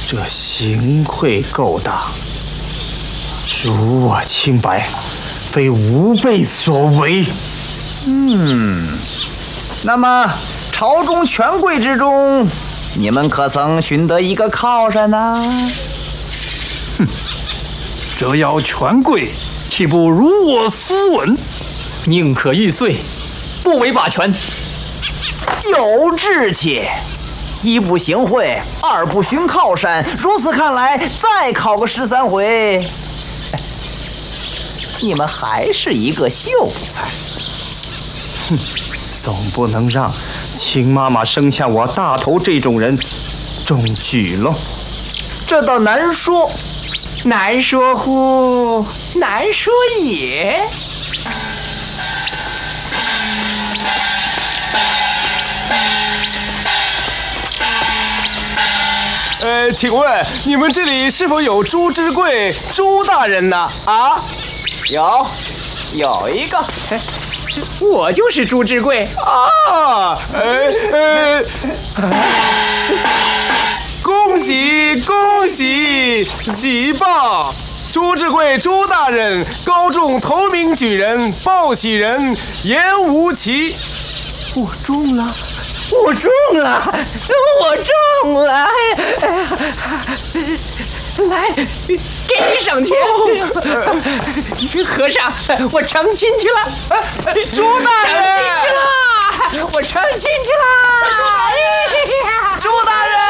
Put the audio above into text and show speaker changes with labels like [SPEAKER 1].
[SPEAKER 1] 这行贿勾当，辱我清白，非吾辈所为。
[SPEAKER 2] 那么朝中权贵之中，你们可曾寻得一个靠山呢？
[SPEAKER 3] 这要权贵，岂不辱我斯文？
[SPEAKER 4] 宁可玉碎，不为把权。
[SPEAKER 2] 有志气，一不行贿，二不寻靠山。如此看来，再考个13回，你们还是一个秀才。
[SPEAKER 1] 总不能让秦妈妈生下我大头这种人中举喽。
[SPEAKER 2] 这倒难说。
[SPEAKER 5] 难说乎？难说也。
[SPEAKER 6] 请问你们这里是否有朱之贵朱大人呢？啊，
[SPEAKER 2] 有一个。
[SPEAKER 5] 我就是朱之贵
[SPEAKER 6] 啊！恭喜恭喜！喜报！朱之贵朱大人高中头名举人，报喜人严无奇。
[SPEAKER 5] 我中了！我中了！来，给你赏钱。和尚，我成亲去了。
[SPEAKER 6] 朱大人，
[SPEAKER 5] 我成亲去了。
[SPEAKER 6] 朱大人。